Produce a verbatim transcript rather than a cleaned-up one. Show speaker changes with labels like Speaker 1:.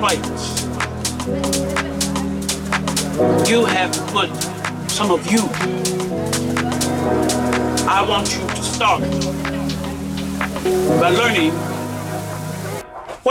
Speaker 1: fights. You have to put some of you. I want you to start by learning